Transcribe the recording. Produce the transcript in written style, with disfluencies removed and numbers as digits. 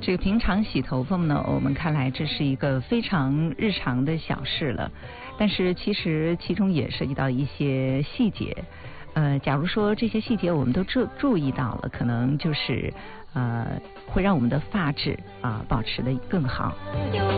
这个平常洗头发呢，我们看来这是一个非常日常的小事了，但是其实其中也涉及到一些细节。假如说这些细节我们都注意到了，可能就是会让我们的发质保持得更好。